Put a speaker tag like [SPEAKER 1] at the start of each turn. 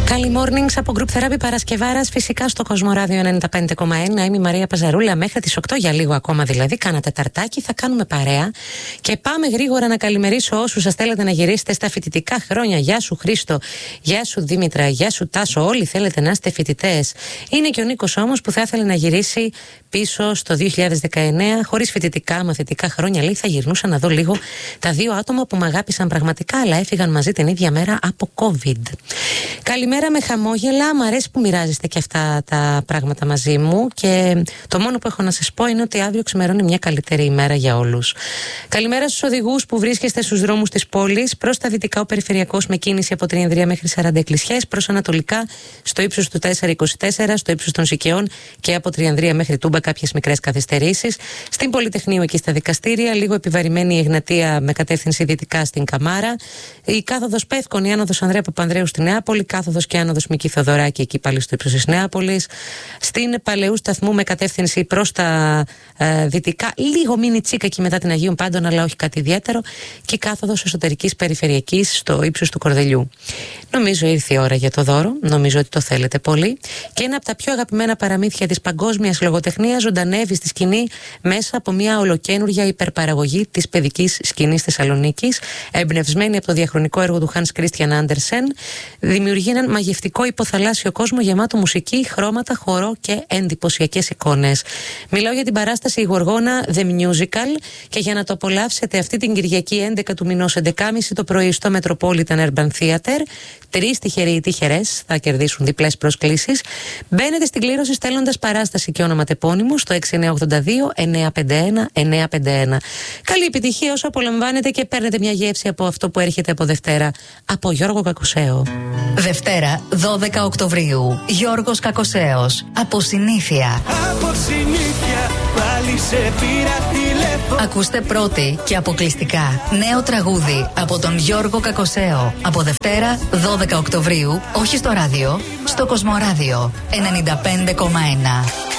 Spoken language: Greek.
[SPEAKER 1] Καλή mornings από Group Therapy Παρασκευάρας, φυσικά στο Κοσμοράδιο 95,1. Είμαι η Μαρία Παζαρούλα μέχρι τις 8 για λίγο ακόμα δηλαδή. Κάνα τεταρτάκι, θα κάνουμε παρέα. Και πάμε γρήγορα να καλημερίσω όσους σας θέλετε να γυρίσετε στα φοιτητικά χρόνια. Γεια σου Χρήστο, γεια σου Δήμητρα, γεια σου Τάσο. Όλοι θέλετε να είστε φοιτητές. Είναι και ο Νίκος όμως που θα ήθελε να γυρίσει πίσω στο 2019, χωρίς φοιτητικά μαθητικά χρόνια. Λέει θα γυρνούσα να δω λίγο τα δύο άτομα που με αγάπησαν πραγματικά, αλλά έφυγαν μαζί την ίδια μέρα από COVID. Καλημέρα με χαμόγελα. Μ' αρέσει που μοιράζεστε και αυτά τα πράγματα μαζί μου. Και το μόνο που έχω να σας πω είναι ότι αύριο ξημερώνει μια καλύτερη ημέρα για όλους. Καλημέρα στους οδηγούς που βρίσκεστε στους δρόμους της πόλης. Προς τα δυτικά ο περιφερειακός με κίνηση από Τριανδρία μέχρι 40 εκκλησιές. Προς ανατολικά στο ύψος του 424, στο ύψος των Σικαιών και από Τριανδρία μέχρι Τούμπα κάποιες μικρές καθυστερήσεις. Στην Πολυτεχνείο εκεί στα δικαστήρια, λίγο επιβαρημένη η Εγνατία με κατεύθυνση δυτικά στην Καμάρα. Η κάθοδος Πεύκων, η άνοδος Ανδρέα Παπανδρέου στη Νεάπολη, κάθοδος και άνοδος Μική Θοδωράκη εκεί πάλι στο ύψος της Νεάπολης. Στην Παλαιού Σταθμού με κατεύθυνση προς τα δυτικά, λίγο μίνι τσίκα εκεί μετά την Αγίων Πάντων, αλλά όχι κάτι ιδιαίτερο. Και η κάθοδος εσωτερικής περιφερειακής στο ύψος του Κορδελιού. Νομίζω ήρθε η ώρα για το δώρο. Νομίζω ότι το θέλετε πολύ. Και ένα από τα πιο αγαπημένα παραμύθια της παγκόσμιας λογοτεχνίας ζωντανεύει στη σκηνή μέσα από μια ολοκένουργια υπερπαραγωγή της παιδικής σκηνής Θεσσαλονίκης. Εμπνευσμένη από το διαχρονικό έργο του Hans Christian Andersen, δημιουργεί έναν μαγευτικό υποθαλάσσιο κόσμο γεμάτο μουσική, χρώματα, χορό και εντυπωσιακές εικόνες. Μιλάω για την παράσταση «Η Γοργόνα The Musical» και για να το απολαύσετε αυτή την Κυριακή 11 του μηνός 11.30 το πρωί στο Metropolitan Urban Theater. 3 τυχεροί ή τυχερές θα κερδίσουν διπλές προσκλήσεις. Μπαίνετε στην κλήρωση στέλνοντας παράσταση και όνομα τεπώνυμου στο 6982 951 951. Καλή επιτυχία όσο απολαμβάνετε και παίρνετε μια γεύση από αυτό που έρχεται από Δευτέρα από Γιώργο Κακοσέο.
[SPEAKER 2] Δευτέρα 12 Οκτωβρίου. Γιώργος Κακοσέος. Από συνήθεια.
[SPEAKER 3] Από συνήθεια πάλι σε πήρα τηλέφωνο.
[SPEAKER 2] Ακούστε πρώτη και αποκλειστικά νέο τραγούδι από τον Γιώργο Κακοσέο. Από Δευτέρα 12 Οκτωβρίου, όχι στο ράδιο, στο Κοσμοράδιο 95,1.